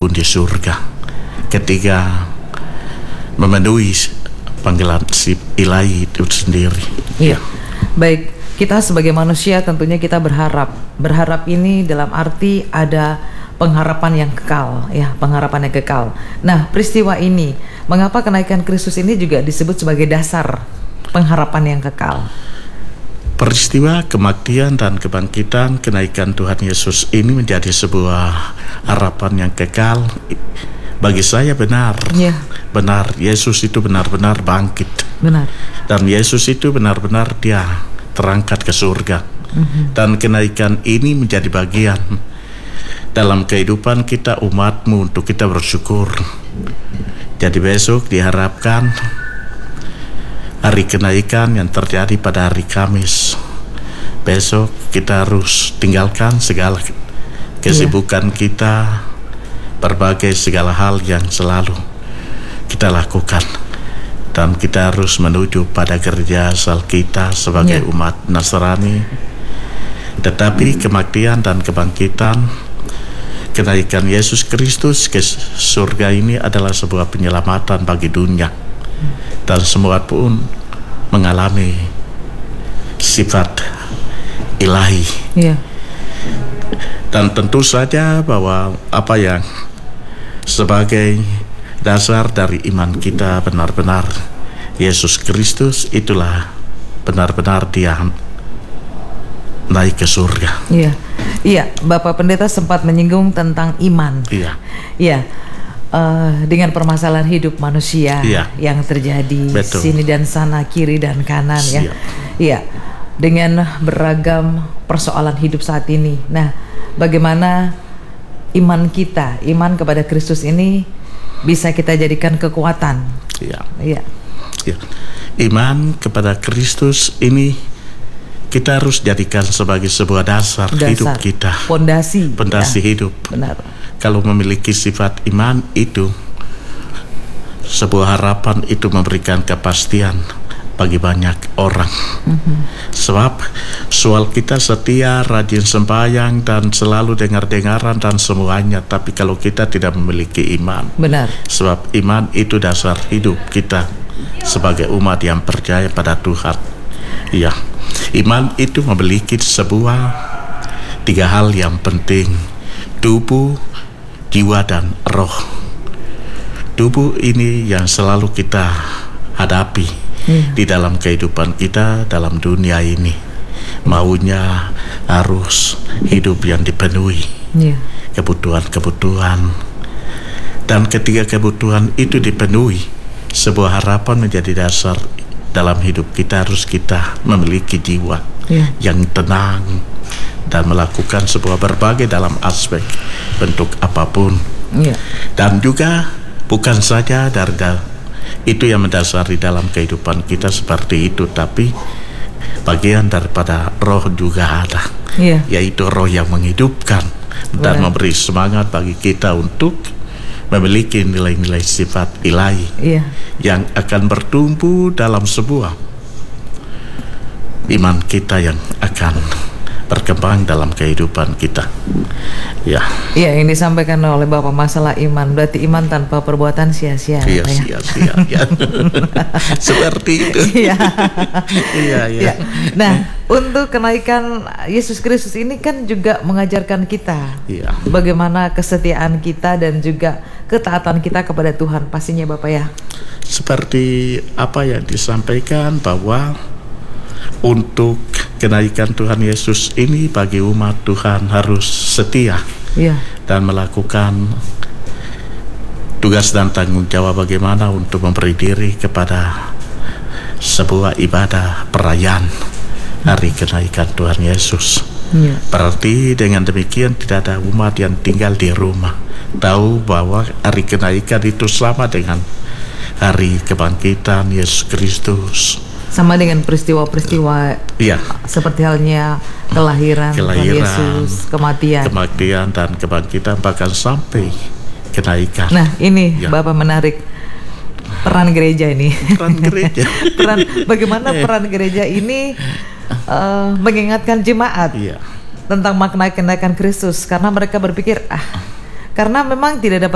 maupun di surga, ketika memenuhi panggilan si ilahi itu sendiri. Iya. Baik, kita sebagai manusia tentunya kita berharap ini dalam arti ada pengharapan yang kekal, ya, pengharapan yang kekal. Nah, peristiwa ini, mengapa kenaikan Kristus ini juga disebut sebagai dasar pengharapan yang kekal? Peristiwa kematian dan kebangkitan kenaikan Tuhan Yesus ini menjadi sebuah harapan yang kekal. Bagi saya benar, benar, Yesus itu benar-benar bangkit. Benar. Dan Yesus itu benar-benar dia terangkat ke surga. Dan kenaikan ini menjadi bagian dalam kehidupan kita umatmu untuk kita bersyukur. Jadi besok diharapkan hari kenaikan yang terjadi pada hari Kamis. Besok kita harus tinggalkan segala kesibukan kita, berbagai segala hal yang selalu kita lakukan, dan kita harus menuju pada gereja asal kita sebagai umat Nasrani. Tetapi kematian dan kebangkitan kenaikan Yesus Kristus ke surga ini adalah sebuah penyelamatan bagi dunia, dan semua pun mengalami sifat ilahi. Dan tentu saja bahwa apa yang sebagai dasar dari iman kita benar-benar Yesus Kristus, itulah benar-benar dia naik ke surga. Iya, Bapak Pendeta sempat menyinggung tentang iman. Iya. Dengan permasalahan hidup manusia yang terjadi sini dan sana, kiri dan kanan, ya. Dengan beragam persoalan hidup saat ini. Nah, bagaimana iman kita, iman kepada Kristus ini bisa kita jadikan kekuatan? Iman kepada Kristus ini kita harus jadikan sebagai sebuah dasar hidup kita, pondasi hidup. Benar. Kalau memiliki sifat iman itu, sebuah harapan itu memberikan kepastian bagi banyak orang. Sebab soal kita setia, rajin sembahyang, dan selalu dengar-dengaran dan semuanya, tapi kalau kita tidak memiliki iman, benar. Sebab iman itu dasar hidup kita sebagai umat yang percaya pada Tuhan. Iman itu memiliki sebuah 3 hal yang penting: tubuh, jiwa, dan roh. Tubuh ini yang selalu kita hadapi di dalam kehidupan kita dalam dunia ini. Maunya harus hidup yang dipenuhi kebutuhan-kebutuhan, dan ketika kebutuhan itu dipenuhi, sebuah harapan menjadi dasar dalam hidup kita. Harus kita memiliki jiwa yang tenang dan melakukan sebuah berbagai dalam aspek bentuk apapun. Dan juga bukan saja dari itu yang mendasari dalam kehidupan kita seperti itu, tapi bagian daripada roh juga ada, yaitu roh yang menghidupkan dan memberi semangat bagi kita untuk memiliki nilai-nilai sifat ilahi yang akan bertumbuh dalam sebuah iman kita yang akan berkembang dalam kehidupan kita. Yang disampaikan oleh Bapak masalah iman, berarti iman tanpa perbuatan sia-sia. Sia-sia. Seperti itu. Nah, untuk kenaikan Yesus Kristus ini kan juga mengajarkan kita bagaimana kesetiaan kita dan juga ketaatan kita kepada Tuhan, pastinya Bapak ya. Seperti apa yang disampaikan, bahwa untuk kenaikan Tuhan Yesus ini bagi umat Tuhan harus setia dan melakukan tugas dan tanggung jawab bagaimana untuk memberi diri kepada sebuah ibadah perayaan hari kenaikan Tuhan Yesus. Berarti dengan demikian tidak ada umat yang tinggal di rumah, tahu bahwa hari kenaikan itu sama dengan hari kebangkitan Yesus Kristus. Sama dengan peristiwa-peristiwa seperti halnya kelahiran Yesus, kematian dan kebangkitan, bahkan sampai kenaikan. Nah, ini Bapak menarik peran gereja ini. Bagaimana peran gereja ini mengingatkan jemaat tentang makna kenaikan Kristus, karena mereka berpikir karena memang tidak dapat